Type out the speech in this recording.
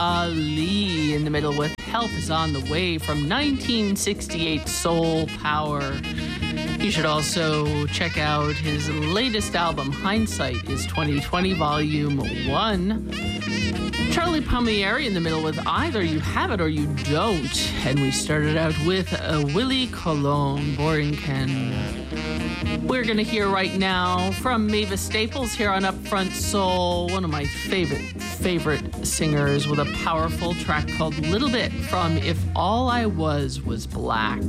Ali in the middle with Help Is On The Way from 1968 Soul Power. You should also check out his latest album, Hindsight is 2020 Volume 1. Charlie Palmieri in the middle with Either You Have It or You Don't. And we started out with Willie Colon, Boring Ken. We're going to hear right now from Mavis Staples here on Upfront Soul, one of my favorite singers, with a powerful track called Little Bit from If All I Was Black.